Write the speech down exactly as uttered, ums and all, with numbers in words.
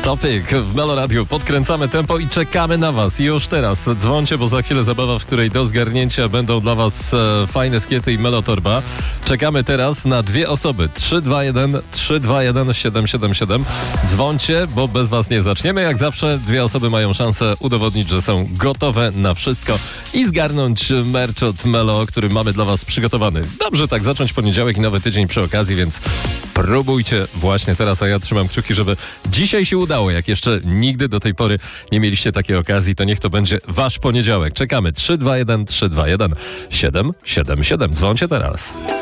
Topik w Melo Radio. Podkręcamy tempo i czekamy na was. I już teraz dzwońcie, bo za chwilę zabawa, w której do zgarnięcia będą dla was e, fajne skiety i Melo Torba. Czekamy teraz na dwie osoby. trzy dwa jeden trzy dwa jeden siedem siedem siedem. Dzwońcie, bo bez was nie zaczniemy. Jak zawsze dwie osoby mają szansę udowodnić, że są gotowe na wszystko i zgarnąć merch od Melo, który mamy dla was przygotowany. Dobrze tak zacząć poniedziałek i nowy tydzień przy okazji, więc próbujcie właśnie teraz, a ja trzymam kciuki, żeby dzisiaj się udało. Jak jeszcze nigdy do tej pory nie mieliście takiej okazji, to niech to będzie wasz poniedziałek. Czekamy. trzy dwa jeden trzy dwa jeden siedem siedem siedem. Dzwońcie teraz.